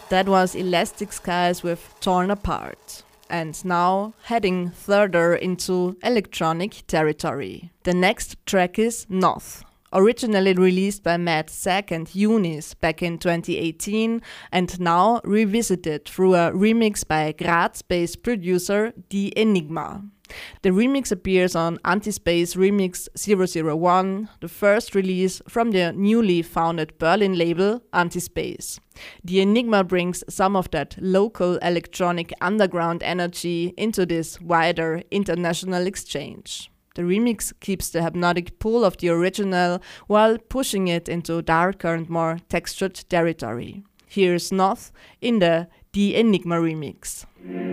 That was Elastic Skies with Torn Apart. And now heading further into electronic territory. The next track is Noth. Originally released by Matt Sack and Eunice back in 2018 and now revisited through a remix by Graz-based producer The Enigma. The remix appears on Antispace Remix 001, the first release from the newly founded Berlin label Antispace. The Enigma brings some of that local electronic underground energy into this wider international exchange. The remix keeps the hypnotic pull of the original while pushing it into darker and more textured territory. Here's Noth in the Enigma remix.